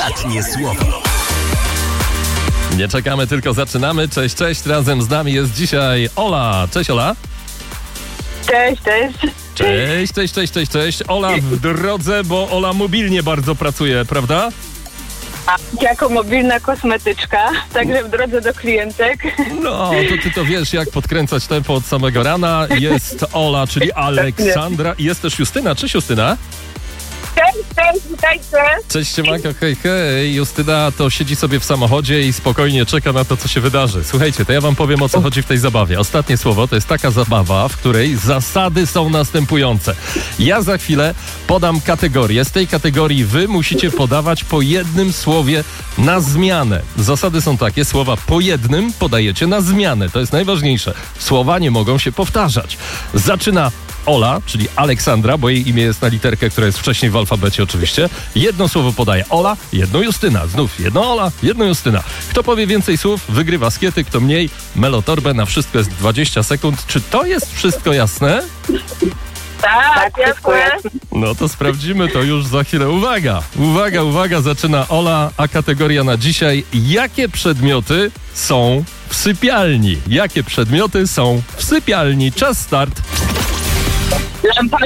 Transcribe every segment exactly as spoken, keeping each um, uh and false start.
Ostatnie słowo. Nie czekamy, tylko zaczynamy. Cześć, cześć. Razem z nami jest dzisiaj Ola. Cześć, Ola. Cześć, cześć. Cześć, cześć, cześć, cześć, cześć. Ola w drodze, bo Ola mobilnie bardzo pracuje, prawda? A, jako mobilna kosmetyczka, także w drodze do klientek. No, to ty to wiesz, jak podkręcać tempo od samego rana. Jest Ola, czyli Aleksandra. I jest też Justyna. Cześć, Justyna. Cześć, cześć, witajcie. Cześć, siemanko, hej, hej. Justyna to siedzi sobie w samochodzie i spokojnie czeka na to, co się wydarzy. Słuchajcie, to ja wam powiem, o co chodzi w tej zabawie. Ostatnie słowo to jest taka zabawa, w której zasady są następujące. Ja za chwilę podam kategorię. Z tej kategorii wy musicie podawać po jednym słowie na zmianę. Zasady są takie, słowa po jednym podajecie na zmianę. To jest najważniejsze. Słowa nie mogą się powtarzać. Zaczyna Ola, czyli Aleksandra, bo jej imię jest na literkę, która jest wcześniej w alfabecie oczywiście. Jedno słowo podaje Ola, jedno Justyna. Znów jedno Ola, jedno Justyna. Kto powie więcej słów, wygrywa skiety, kto mniej, melotorbę. Na wszystko jest dwadzieścia sekund. Czy to jest wszystko jasne? Tak, jasne. No to sprawdzimy to już za chwilę. Uwaga, uwaga, uwaga, zaczyna Ola, a kategoria na dzisiaj. Jakie przedmioty są w sypialni? Jakie przedmioty są w sypialni? Czas start. Lampa.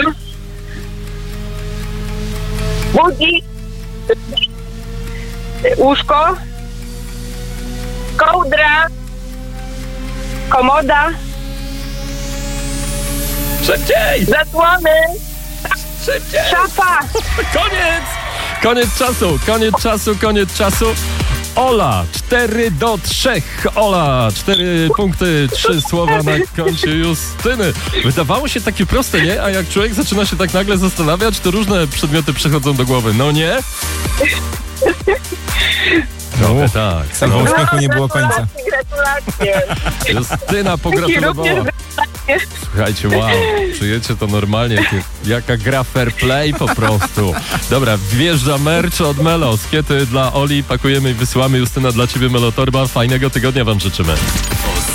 Budzik. Łóżko. Kołdra. Komoda. Szybciej! Zasłony. Szybciej! Szafa. Koniec! Koniec czasu, koniec czasu, koniec czasu. Ola, cztery do trzech. Ola, cztery punkty, trzy słowa na koncie Justyny. Wydawało się takie proste, nie? A jak człowiek zaczyna się tak nagle zastanawiać, to różne przedmioty przychodzą do głowy. No nie? No tak. Samo No. uśmiechu nie było końca. Gratulacje. Justyna pogratulowała. Również Słuchajcie, wow, czujecie to normalnie, jakie, jaka gra fair play po prostu. Dobra, wjeżdża merch od Melo, skiety dla Oli, pakujemy i wysyłamy. Justyna, dla ciebie Melotorba, fajnego tygodnia wam życzymy.